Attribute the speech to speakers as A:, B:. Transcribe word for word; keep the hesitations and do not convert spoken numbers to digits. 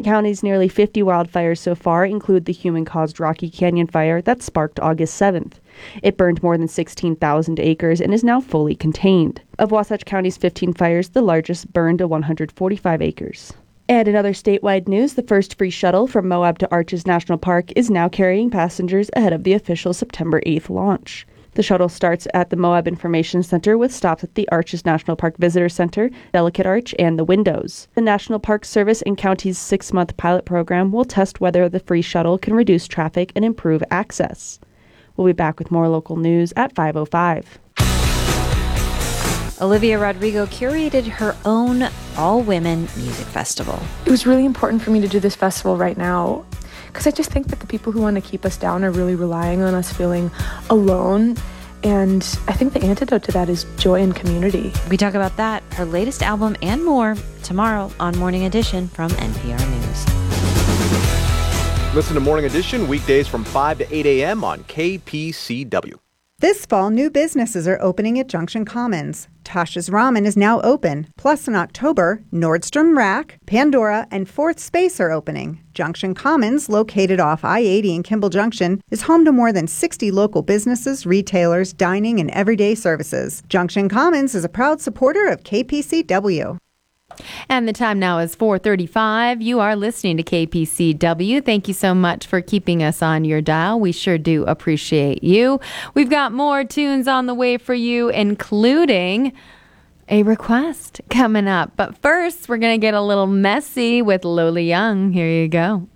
A: County's nearly fifty wildfires so far include the human-caused Rocky Canyon fire that sparked August seventh. It burned more than sixteen thousand acres and is now fully contained. Of Wasatch County's fifteen fires, the largest burned one hundred forty-five acres. And in other statewide news, the first free shuttle from Moab to Arches National Park is now carrying passengers ahead of the official September eighth launch. The shuttle starts at the Moab Information Center with stops at the Arches National Park Visitor Center, Delicate Arch, and the Windows. The National Park Service and county's six-month pilot program will test whether the free shuttle can reduce traffic and improve access. We'll be back with more local news at five oh five.
B: Olivia Rodrigo curated her own all-women music festival.
C: It was really important for me to do this festival right now because I just think that the people who want to keep us down are really relying on us feeling alone. And I think the antidote to that is joy and community.
B: We talk about that, her latest album, and more tomorrow on Morning Edition from N P R News.
D: Listen to Morning Edition weekdays from five to eight a.m. on K P C W.
E: This fall, new businesses are opening at Junction Commons. Tasha's Ramen is now open. Plus, in October, Nordstrom Rack, Pandora, and Fourth Space are opening. Junction Commons, located off I eighty in Kimball Junction, is home to more than sixty local businesses, retailers, dining, and everyday services. Junction Commons is a proud supporter of K P C W.
F: And the time now is four thirty-five. You are listening to K P C W. Thank you so much for keeping us on your dial. We sure do appreciate you. We've got more tunes on the way for you, including a request coming up. But first, we're going to get a little messy with Lola Young. Here you go.